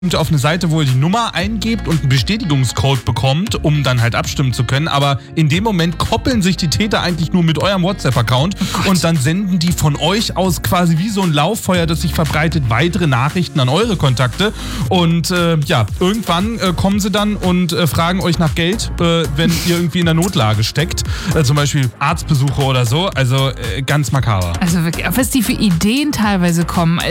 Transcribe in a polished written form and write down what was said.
auf eine Seite, wo ihr die Nummer eingebt und einen Bestätigungscode bekommt, um dann halt abstimmen zu können. Aber in dem Moment koppeln sich die Täter eigentlich nur mit eurem WhatsApp-Account und dann senden die von euch aus quasi wie so ein Lauffeuer, das sich verbreitet, weitere Nachrichten an eure Kontakte. Und irgendwann kommen sie dann und fragen euch nach Geld, wenn ihr irgendwie in der Notlage steckt. Zum Beispiel Arztbesuche oder so. Also ganz makaber. Also wirklich, was die für Ideen teilweise kommen.